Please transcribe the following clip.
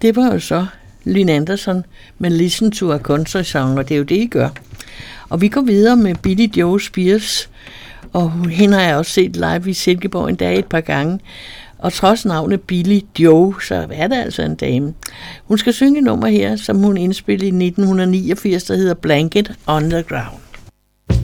Det var jo så Lynn Anderson med Listen to a Country Song, og det er jo det, I gør. Og vi går videre med Billie Joe Spears, og hende har jeg også set live i Silkeborg en dag et par gange. Og trods navnet Billie Joe, så er det altså en dame. Hun skal synge et nummer her, som hun indspillede i 1989, der hedder Blanket on the Ground.